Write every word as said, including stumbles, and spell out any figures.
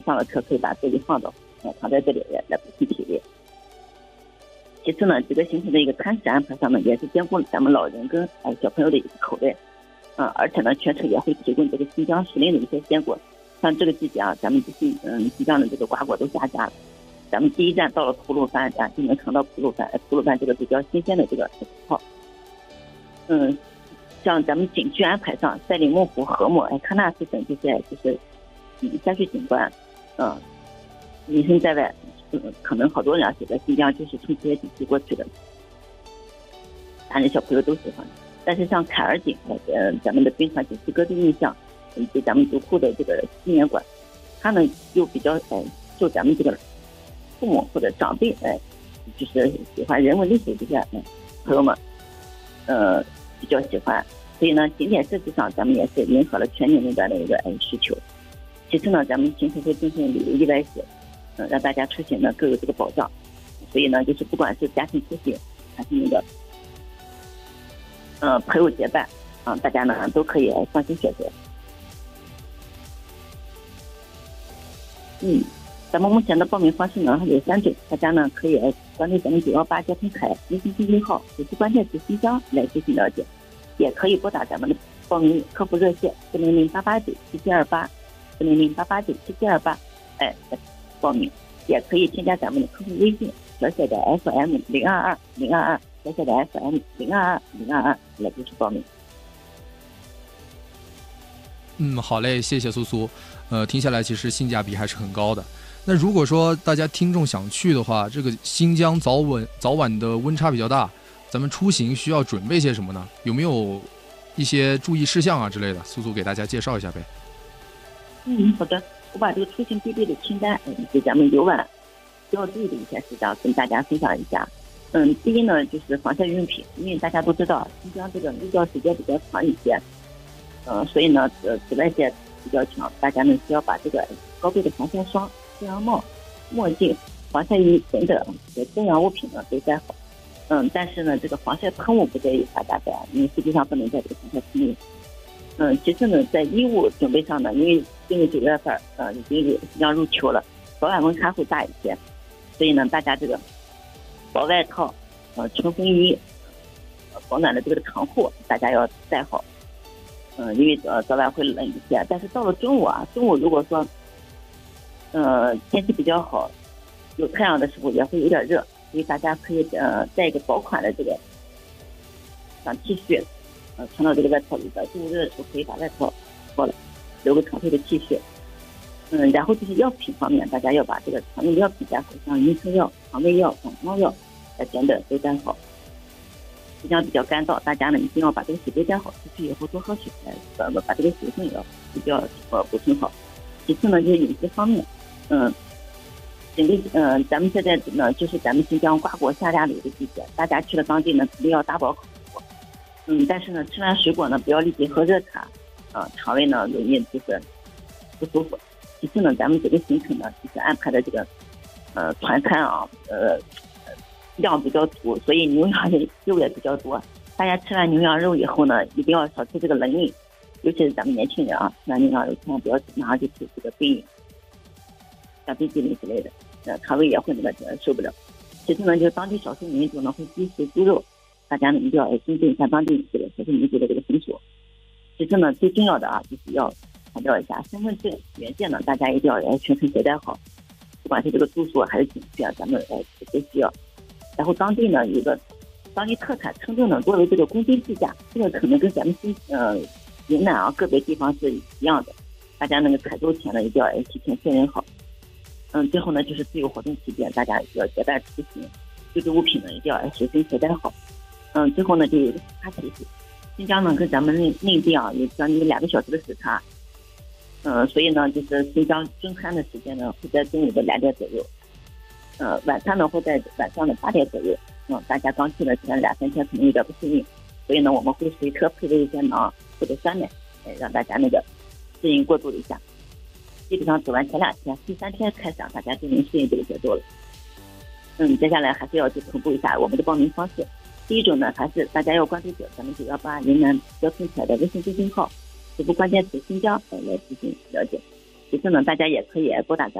上了车可以把座椅放到呃躺在这里来来补充体力。其次呢，这个行程的一个餐食安排上呢，也是兼顾了咱们老人跟呃小朋友的一个口味，嗯、呃，而且呢，全程也会提供这个新疆时令的一些鲜果。像这个季节啊，咱们新嗯新疆的这个瓜果都下架了，咱们第一站到了吐鲁番啊，就能尝到吐鲁番吐鲁番这个比较新鲜的这个泡。嗯，像咱们景区安排上，赛里木湖、禾木、哎喀纳斯等这些就是嗯山水景观，嗯，名声在外。嗯，可能好多人啊觉得新疆就是从这些地区过去的，大人小朋友都喜欢。但是像凯尔景，呃，咱们的冰川景区歌剧印象，以及咱们独库的这个纪念馆，它呢又比较呃受咱们这个父母或者长辈哎、呃，就是喜欢人文历史这些呃朋友们，呃比较喜欢。所以呢，景点设计上咱们也是迎合了全年龄段的一个呃需求。其次呢，咱们行程会进行旅游意外险。嗯，让大家出行呢各有这个保障，所以呢，就是不管是家庭出行还是那个，呃，朋友结伴，啊、呃，大家呢都可以放心选择。嗯，咱们目前的报名方式呢有三种，大家呢可以关注咱们九幺八交通卡微信公众号，手机关键词新疆来进行了解，也可以拨打咱们的报名客服热线四零零八八九七七二八四零零八八九七七二八，哎。报名也可以添加咱们的客户微信小写的 F M 零二二零二二小写的 F M 零二二零二二来支持报名。 嗯，好嘞，谢谢苏苏。呃，听下来其实性价比还是很高的。那如果说大家听众想去的话，这个新疆早晚早晚的温差比较大，咱们出行需要准备些什么呢？有没有一些注意事项啊之类的？苏苏给大家介绍一下呗。 嗯，好的。我把这个出行必备的清单，以及咱们游玩需要注意的一些事项跟大家分享一下。嗯，第一呢就是防晒用品，因为大家都知道新疆这个日照时间比较长一些，呃，所以呢呃紫外线比较强，大家呢需要把这个高倍的防晒霜、太阳帽、墨镜、防晒衣等等这些重要物品呢都带好。嗯，但是呢这个防晒喷雾不建议大家带，因为实际上不能在这个防晒喷雾。嗯，其次呢，在衣物准备上呢，因为进入九月份，呃，已经要入秋了，早晚温差会大一些，所以呢，大家这个薄外套、呃，冲锋衣、呃，保暖的这个长裤，大家要带好。嗯、呃，因为呃早晚会冷一些，但是到了中午啊，中午如果说，呃，天气比较好，有太阳的时候也会有点热，所以大家可以呃带一个薄款的这个像 T 恤。呃，穿到这个外套里边，中午热的时候可以把外套脱了，留个长袖的 T 恤。嗯，然后就是药品方面，大家要把这个常用药品带好，像晕车药、肠胃药、感冒药呃等等都带好。新疆比较干燥，大家呢一定要把这个水杯带好，出去以后多喝水，呃，把这个水分也要比较呃补充好。其次呢，就是饮食方面，嗯，整个嗯、呃，咱们现在呢就是咱们新疆瓜果下架的一个季节，大家去了当地呢肯定要大饱口。嗯，但是呢，吃完水果呢，不要立即喝热茶，啊、呃，肠胃呢容易就是不舒服。其次呢，咱们这个行程呢，就是安排的这个呃团餐啊，呃量比较足，所以牛羊肉也比较多。大家吃完牛羊肉以后呢，一定要少吃这个冷饮，尤其是咱们年轻人啊，吃完牛羊肉千万不要马上就吃这个冰饮，像冰激凌之类的，呃，肠胃也会那个受不了。其次呢，就是当地少数民族呢会忌食猪肉。大家呢一定要尊重一下当地这个少数民族的这个风俗。其次呢，最重要的啊，就是要强调一下身份证原件呢，大家一定要来全程携带好，不管是这个住宿还是景区啊，咱们呃都需要。然后当地呢有个当地特产称重呢作为这个公斤计价，这个可能跟咱们新呃云南啊个别地方是一样的，大家那个采购前呢一定要提前确认好。嗯，最后呢就是自由活动期间，大家要结伴出行，这个物品呢一定要随身携带好。嗯，最后呢就有一个时差提示，新疆呢跟咱们内内地啊有将近两个小时的时差，嗯，所以呢就是新疆中餐的时间呢会在中午的两点左右，呃，晚餐呢会在晚上的八点左右。嗯，大家刚去了前两三天可能有点不适应，所以呢我们会随车配备一些馕或者酸奶，呃，让大家那个适应过渡一下。基本上走完前两天，第三天开始大家就能适应这个节奏了。嗯，接下来还是要去同步一下我们的报名方式。第一种呢，还是大家要关注着咱们九幺八云南交通台的微信公众号，回复关键词新疆来进行了解。其次呢，大家也可以拨打咱